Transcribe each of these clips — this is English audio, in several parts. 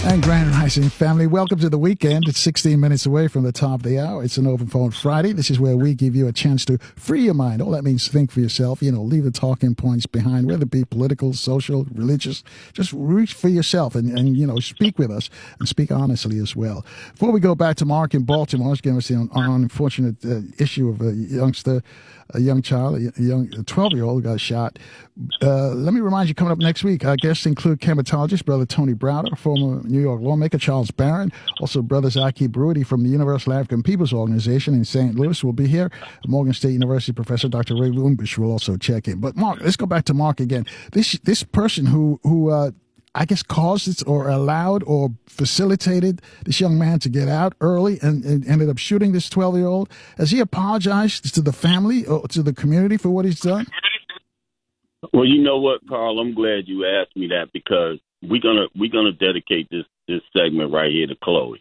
And Grand Rising family, welcome to the weekend. It's 16 minutes away from the top of the hour. It's an Open Phone Friday. This is where we give you a chance to free your mind. All that means think for yourself, leave the talking points behind, whether it be political, social, religious. Just reach for yourself and speak with us and speak honestly as well. Before we go back to Mark in Baltimore, I was going to see an unfortunate issue of a youngster, a young child, a 12-year-old got shot. Let me remind you, coming up next week, our guests include chematologist Brother Tony Browder, former New York lawmaker Charles Barron, also Brothers Aki Brody from the Universal African Peoples Organization in St. Louis will be here. Morgan State University professor Dr. Ray Wimbish will also check in. But Mark, let's go back to Mark again. This person who I guess caused it or allowed or facilitated this young man to get out early and ended up shooting this 12-year-old. Has he apologized to the family or to the community for what he's done? Well, you know what, Carl? I'm glad you asked me that because we're gonna dedicate this segment right here to Chloe.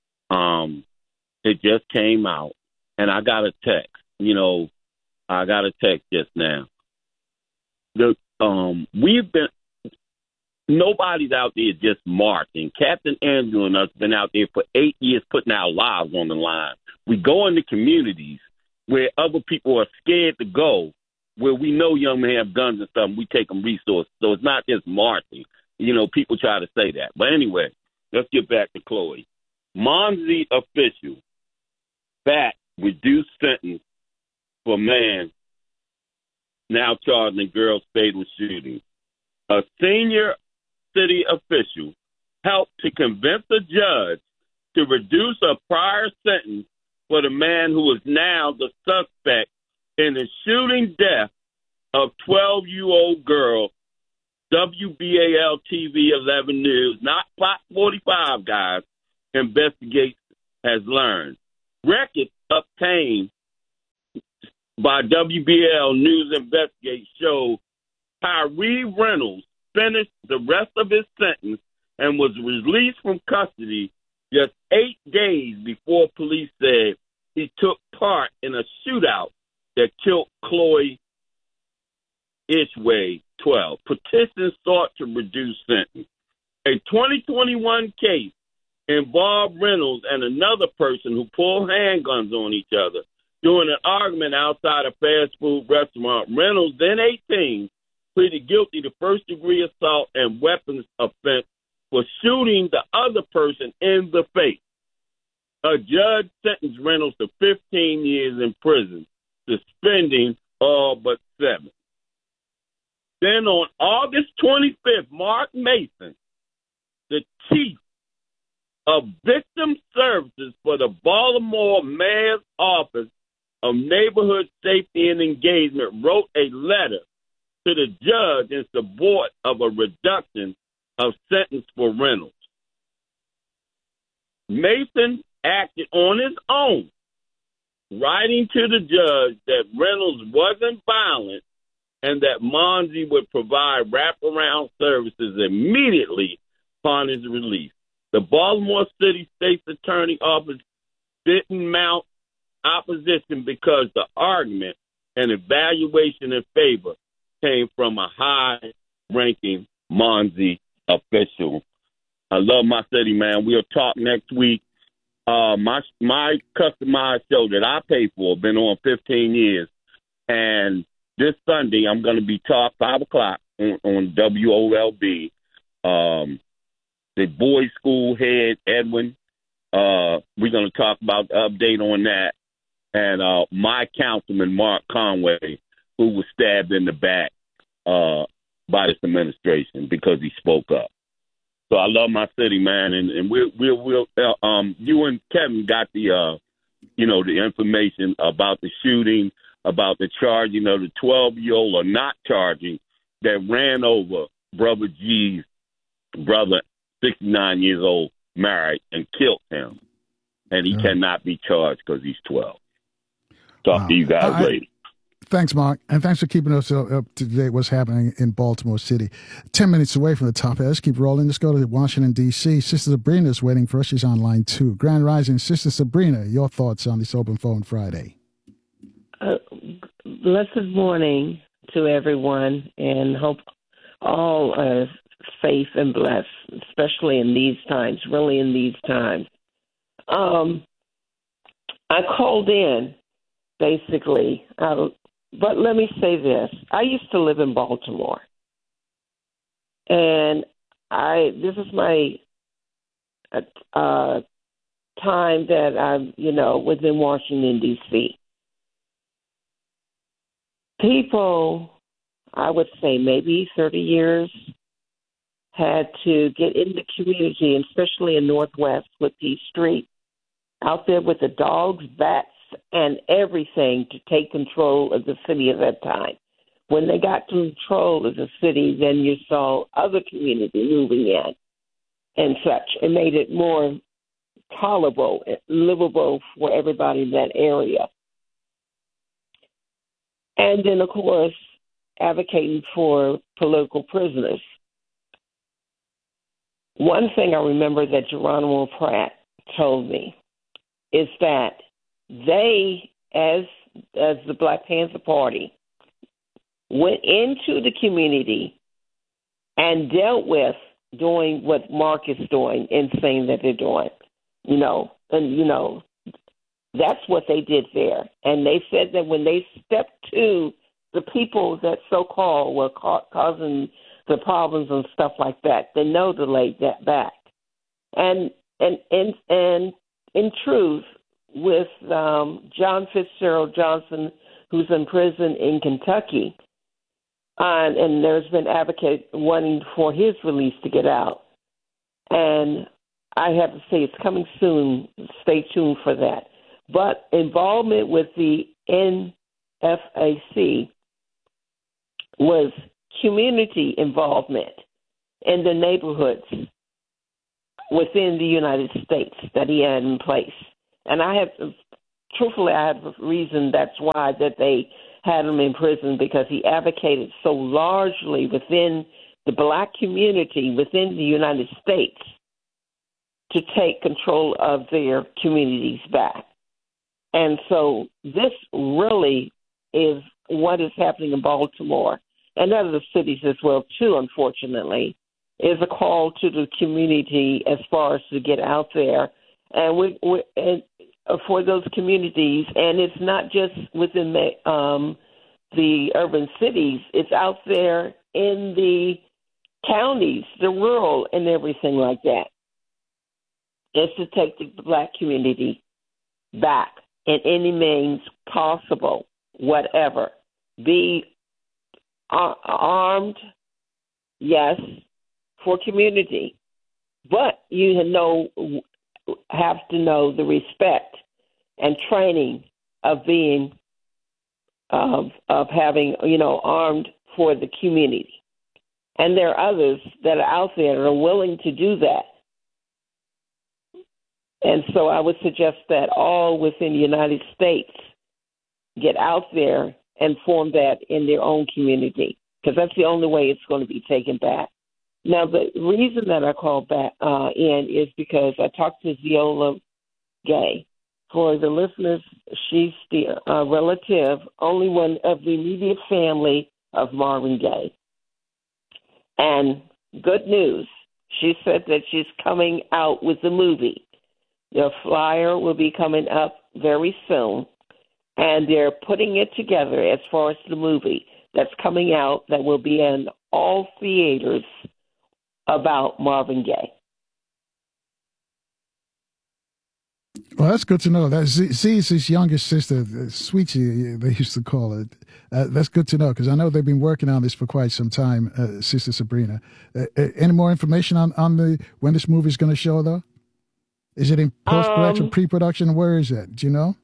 It just came out, and I got a text. I got a text just now. Nobody's out there just marching. Captain Andrew and us been out there for 8 years putting our lives on the line. We go into communities where other people are scared to go, where we know young men have guns and stuff, and we take them resources. So it's not just marching. People try to say that. But anyway, let's get back to Chloe. Monzi official, back, reduced sentence for man now charged in girl's fatal shooting. A senior city official helped to convince a judge to reduce a prior sentence for the man who is now the suspect in the shooting death of 12-year-old girl. WBAL TV 11 News, not Fox 45, guys, investigation has learned. Records obtained by WBAL News Investigate show Tyree Reynolds finished the rest of his sentence and was released from custody just 8 days before police said he took part in a shootout that killed Chloe Ishway, 12. Petitions sought to reduce sentence. A 2021 case involved Reynolds and another person who pulled handguns on each other during an argument outside a fast food restaurant. Reynolds, then 18, pleaded guilty to first-degree assault and weapons offense for shooting the other person in the face. A judge sentenced Reynolds to 15 years in prison, suspending all but 7. Then on August 25th, Mark Mason, the chief of victim services for the Baltimore Mayor's Office of Neighborhood Safety and Engagement, wrote a letter to the judge in support of a reduction of sentence for Reynolds. Mason acted on his own, writing to the judge that Reynolds wasn't violent and that Monzi would provide wraparound services immediately upon his release. The Baltimore City State's Attorney Office didn't mount opposition because the argument and evaluation in favor came from a high-ranking Monzi official. I love my city, man. We'll talk next week. My customized show that I pay for, been on 15 years, and this Sunday I'm going to be talk 5 o'clock on WOLB. The boys' school head, Edwin, we're going to talk about the update on that, and my councilman, Mark Conway, who was stabbed in the back by this administration because he spoke up. So I love my city, man, and we'll you and Kevin got the the information about the shooting, about the charging of the 12-year-old or not charging that ran over Brother G's brother, 69 years old, married, and killed him, and he cannot be charged because he's 12. Talk to you guys later. Thanks, Mark, and thanks for keeping us up to date what's happening in Baltimore City. 10 minutes away from the top. Let's keep rolling. Let's go to Washington, D.C. Sister Sabrina is waiting for us. She's on line 2. Grand Rising, Sister Sabrina, your thoughts on this Open Phone Friday? Blessed morning to everyone, and hope all safe and blessed, especially in these times, really in these times. I called in, basically, but let me say this. I used to live in Baltimore, and this is my time that I, was in Washington, D.C. People, I would say maybe 30 years, had to get in the community, especially in Northwest with P Street, out there with the dogs, bats, and everything to take control of the city at that time. When they got control of the city, then you saw other community moving in and such. It made it more tolerable, livable for everybody in that area. And then, of course, advocating for political prisoners. One thing I remember that Geronimo Pratt told me is that they, as the Black Panther Party, went into the community and dealt with doing what Mark is doing and saying that they're doing, that's what they did there. And they said that when they stepped to the people that so-called were causing the problems and stuff like that, they know to lay that back. And in truth, with John Fitzgerald Johnson, who's in prison in Kentucky, and there's been advocate wanting for his release to get out. And I have to say it's coming soon. Stay tuned for that. But involvement with the NFAC was community involvement in the neighborhoods within the United States that he had in place. And I have a reason that's why that they had him in prison, because he advocated so largely within the Black community within the United States to take control of their communities back. And so this really is what is happening in Baltimore and other cities as well, too, unfortunately, is a call to the community as far as to get out there. And for those communities, and it's not just within the urban cities, it's out there in the counties, the rural and everything like that. It's to take the Black community back in any means possible, whatever. Be armed, yes, for community, but you have to know the respect and training of being of having armed for the community. And there are others that are out there that are willing to do that. And so I would suggest that all within the United States get out there and form that in their own community, because that's the only way it's going to be taken back. Now, the reason that I called back in is because I talked to Viola Gay. For the listeners, she's the relative, only one of the immediate family of Marvin Gaye. And good news, she said that she's coming out with the movie. The flyer will be coming up very soon, and they're putting it together as far as the movie that's coming out that will be in all theaters about Marvin Gaye. Well, that's good to know. Z is his youngest sister, Sweetie, they used to call it. That's good to know, because I know they've been working on this for quite some time, Sister Sabrina. Any more information on when this movie is going to show, though? Is it in post-production, pre-production? Where is it? Do you know?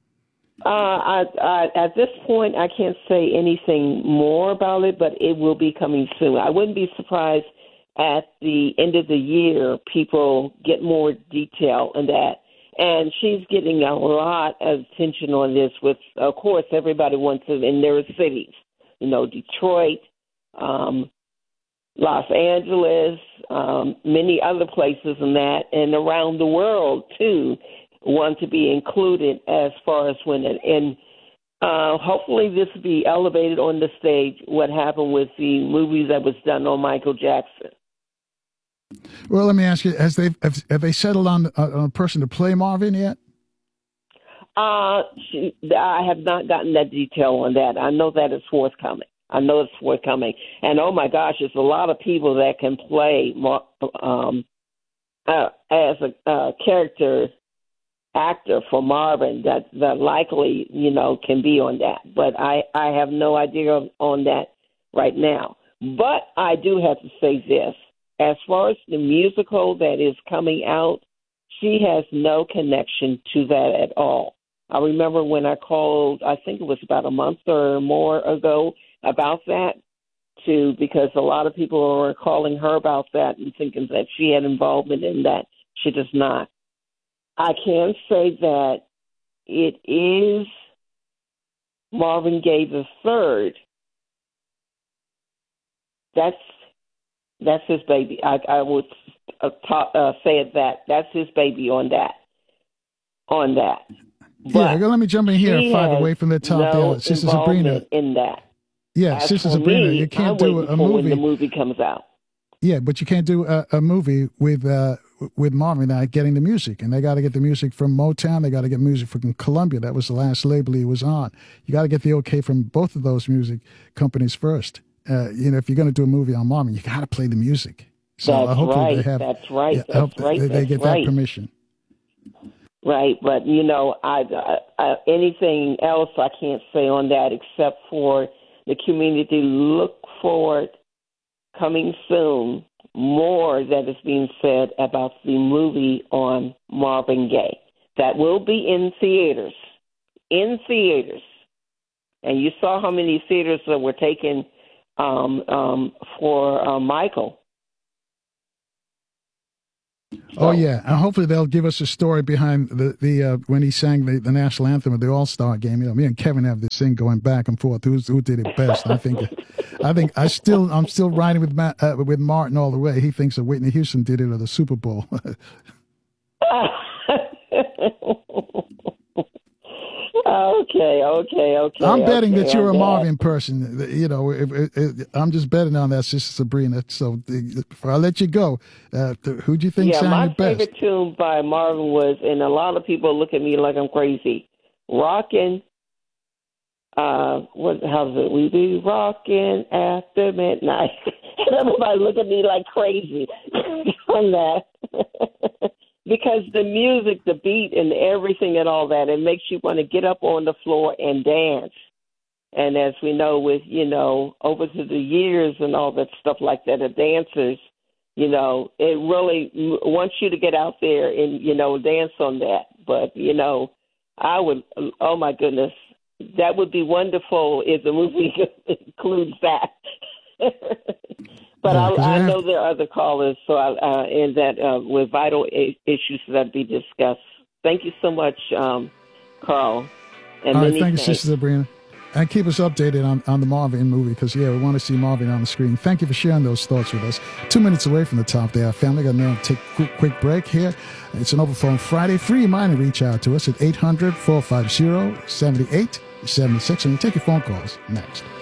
At this point, I can't say anything more about it, but it will be coming soon. I wouldn't be surprised at the end of the year people get more detail on that. And she's getting a lot of attention on this with, of course, everybody wants it in their cities. Detroit, Los Angeles, many other places in that, and around the world, too, want to be included as far as when it. And hopefully this will be elevated on the stage, what happened with the movie that was done on Michael Jackson. Well, let me ask you: have they settled on a person to play Marvin yet? I have not gotten that detail on that. I know that it's forthcoming. And oh my gosh, there's a lot of people that can play as a character actor for Marvin that likely, can be on that. But I have no idea on that right now. But I do have to say this. As far as the musical that is coming out, she has no connection to that at all. I remember when I called, I think it was about a month or more ago, about that, because a lot of people were calling her about that and thinking that she had involvement in that. She does not. I can say that it is Marvin Gaye the third. That's his baby. I would say it that. That's his baby on that. But yeah, let me jump in here. 5 away from the top. No Sister Sabrina in that. Yeah, Sister Sabrina, you can't do a movie when the movie comes out. Yeah, but you can't do a movie with Marvin without getting the music, and they got to get the music from Motown. They got to get music from Columbia. That was the last label he was on. You got to get the okay from both of those music companies first. If you're going to do a movie on Marvin, you got to play the music. So that's hopefully right. They have. That's right. Yeah, I hope they get that permission. Right, but I anything else I can't say on that except for the community. Look forward, coming soon, more that is being said about the movie on Marvin Gaye. That will be in theaters. And you saw how many theaters that were taken for Michael. Oh yeah, and hopefully they'll give us a story behind the when he sang the national anthem at the All-Star game. Me and Kevin have this thing going back and forth. Who did it best? I'm still riding with Martin all the way. He thinks that Whitney Houston did it at the Super Bowl. Okay. I'm betting that you're a Marvin person. I'm just betting on that, Sister Sabrina. So before I let you go, who do you think sang the best? My favorite tune by Marvin was, and a lot of people look at me like I'm crazy, rockin'. How's it? We be rocking after midnight. And everybody look at me like crazy on that. Because the music, the beat, and everything and all that, it makes you want to get up on the floor and dance. And as we know, with, over to the years and all that stuff like that, the dancers, it really wants you to get out there and, dance on that. But, I would, oh my goodness, that would be wonderful if the movie includes that. But I know there are other callers, so and that with vital issues that be discussed. Thank you so much, Carl. And all right, thank you, Sister Sabrina. And keep us updated on the Marvin movie because, we want to see Marvin on the screen. Thank you for sharing those thoughts with us. 2 minutes away from the top there. Family, got to take a quick break here. It's an Open Phone Friday. Free your mind to reach out to us at 800-450-7876. And we'll take your phone calls next.